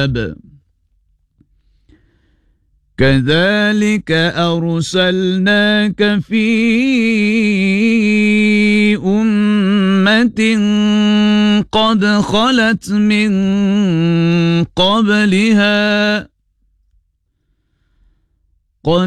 الكتاب كذلك أرسلناك في أمة قد خلت من قبلها